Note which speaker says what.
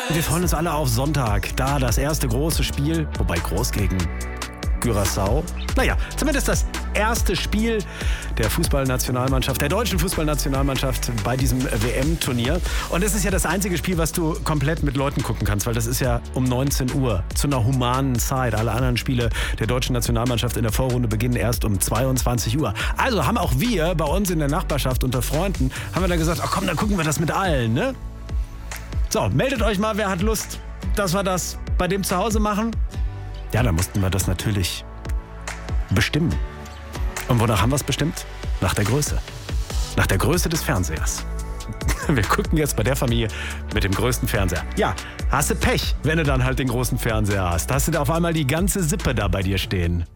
Speaker 1: Wir freuen uns alle auf Sonntag. Da das erste große Spiel, wobei groß gegen Curaçao. Naja, zumindest das erste Spiel der Fußballnationalmannschaft, der deutschen Fußballnationalmannschaft bei diesem WM-Turnier. Und es ist ja das einzige Spiel, was du komplett mit Leuten gucken kannst, weil das ist ja um 19 Uhr zu einer humanen Zeit. Alle anderen Spiele der deutschen Nationalmannschaft in der Vorrunde beginnen erst um 22 Uhr. Also haben auch wir bei uns in der Nachbarschaft unter Freunden, haben wir dann gesagt, ach komm, dann gucken wir das mit allen, ne? So, meldet euch mal, wer hat Lust, dass wir das bei dem zu Hause machen? Ja, dann mussten wir das natürlich bestimmen. Und wonach haben wir es bestimmt? Nach der Größe. Nach der Größe des Fernsehers. Wir gucken jetzt bei der Familie mit dem größten Fernseher. Ja, hast du Pech, wenn du dann halt den großen Fernseher hast. Hast du da auf einmal die ganze Sippe da bei dir stehen.